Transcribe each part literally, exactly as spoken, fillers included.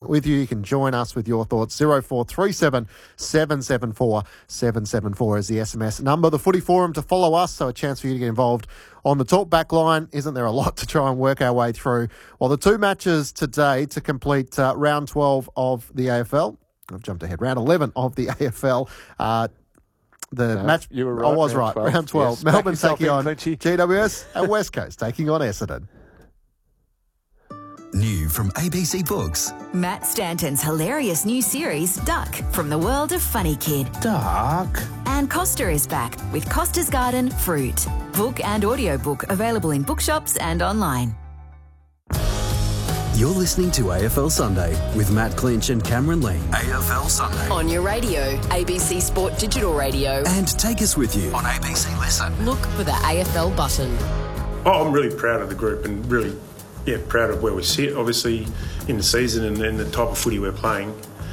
with you. You can join us with your thoughts. zero four three seven, seven seven four, seven seven four is the S M S number. The Footy Forum to follow us, so a chance for you to get involved on the talk back line. Isn't there a lot to try and work our way through? Well, the two matches today to complete uh, round twelve of the A F L. I've jumped ahead. Round eleven of the A F L. Uh, the no, match. You were right. I was round right. twelve. Round twelve. Yes. Melbourne taking in, on Clinchy. G W S and West Coast taking on Essendon. New from A B C Books. Matt Stanton's hilarious new series, Duck, from the world of Funny Kid. Duck. And Costa is back with Costa's Garden Fruit. Book and audiobook available in bookshops and online. You're listening to A F L Sunday with Matt Clinch and Cameron Lee. A F L Sunday. On your radio, A B C Sport Digital Radio. And take us with you on A B C Listen. Look for the A F L button. Oh, I'm really proud of the group and really, yeah, proud of where we sit, obviously, in the season and, and the type of footy we're playing.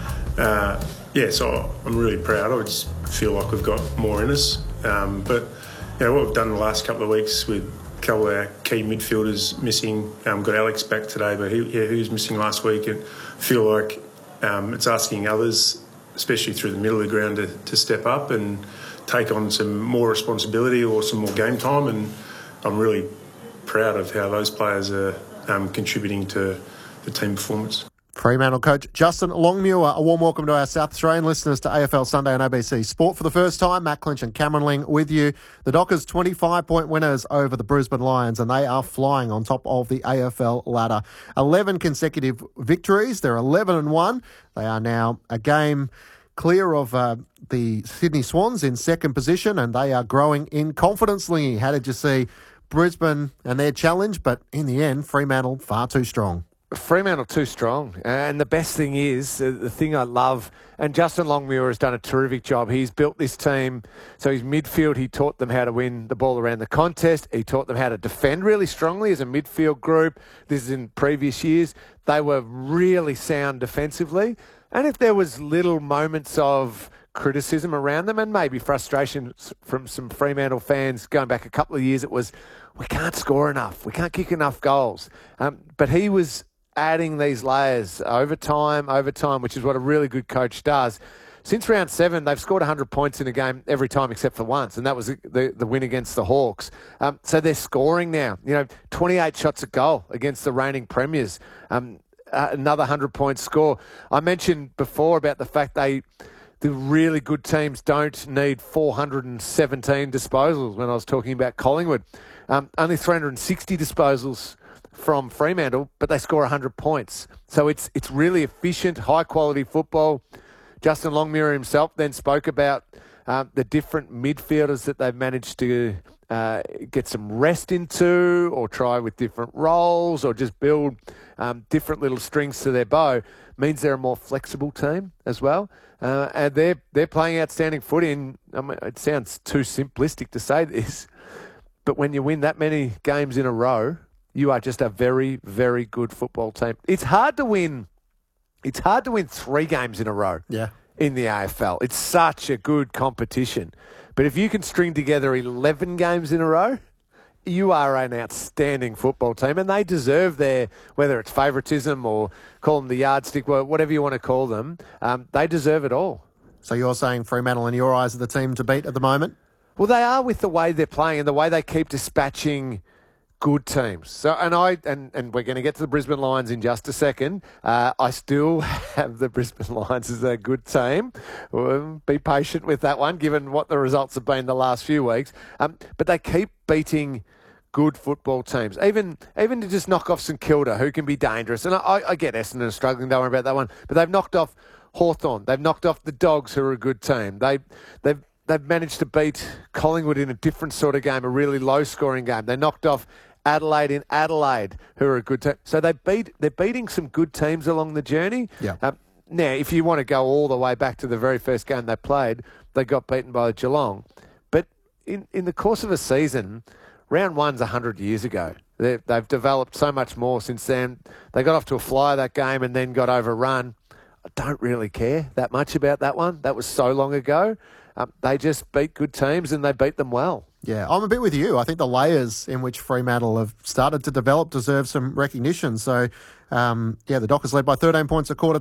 Uh, yeah, so I'm really proud. I just feel like we've got more in us. Um, but, you know, what we've done the last couple of weeks with a couple of our key midfielders missing. Um, got Alex back today, but he, yeah, he was missing last week. And I feel like um, it's asking others, especially through the middle of the ground, to, to step up and take on some more responsibility or some more game time. And I'm really proud of how those players are um, contributing to the team performance. Fremantle coach Justin Longmuir, a warm welcome to our South Australian listeners to A F L Sunday on A B C Sport for the first time. Matt Clinch and Cameron Ling with you. The Dockers twenty-five point winners over the Brisbane Lions, and they are flying on top of the A F L ladder. eleven consecutive victories. They're eleven and one. They are now a game clear of uh, the Sydney Swans in second position, and they are growing in confidence. Lingy, how did you see Brisbane and their challenge? But in the end, Fremantle far too strong. Fremantle too strong. And the best thing is, uh, the thing I love, and Justin Longmuir has done a terrific job. He's built this team. So his midfield, he taught them how to win the ball around the contest. He taught them how to defend really strongly as a midfield group. This is in previous years. They were really sound defensively. And if there was little moments of criticism around them and maybe frustration from some Fremantle fans going back a couple of years, it was, we can't score enough. We can't kick enough goals. Um, but he was adding these layers over time, over time, which is what a really good coach does. Since round seven, they've scored one hundred points in a game every time except for once, and that was the, the, the win against the Hawks. Um, so they're scoring now. You know, twenty-eight shots a goal against the reigning premiers. Um, uh, another one hundred point score. I mentioned before about the fact they, the really good teams don't need four hundred seventeen disposals when I was talking about Collingwood. Um, only three hundred sixty disposals from Fremantle, but they score one hundred points. So it's it's really efficient, high-quality football. Justin Longmuir himself then spoke about uh, the different midfielders that they've managed to uh, get some rest into or try with different roles or just build um, different little strings to their bow. Means they're a more flexible team as well. Uh, and they're, they're playing outstanding footy. And I mean, it sounds too simplistic to say this, but when you win that many games in a row, you are just a very, very good football team. It's hard to win. It's hard to win three games in a row. Yeah. In the A F L, it's such a good competition. But if you can string together eleven games in a row, you are an outstanding football team, and they deserve their, whether it's favouritism or call them the yardstick, whatever you want to call them. Um, they deserve it all. So you're saying Fremantle, in your eyes, are the team to beat at the moment? Well, they are with the way they're playing and the way they keep dispatching good teams. So, and I and, and we're going to get to the Brisbane Lions in just a second. Uh, I still have the Brisbane Lions as a good team. We'll be patient with that one, given what the results have been the last few weeks. Um, but they keep beating good football teams, even even to just knock off St Kilda, who can be dangerous. And I, I get Essendon struggling, don't worry about that one. But they've knocked off Hawthorn. They've knocked off the Dogs, who are a good team. They they've They've managed to beat Collingwood in a different sort of game, a really low-scoring game. They knocked off Adelaide in Adelaide, who are a good team. So they beat, they're beating some good teams along the journey. Yeah. Um, now, if you want to go all the way back to the very first game they played, they got beaten by Geelong. But in, in the course of a season, round one's one hundred years ago. They've, they've developed so much more since then. They got off to a flyer that game and then got overrun. I don't really care that much about that one. That was so long ago. Um, they just beat good teams and they beat them well. Yeah, I'm a bit with you. I think the layers in which Fremantle have started to develop deserve some recognition. So, um, yeah, the Dockers led by thirteen points a quarter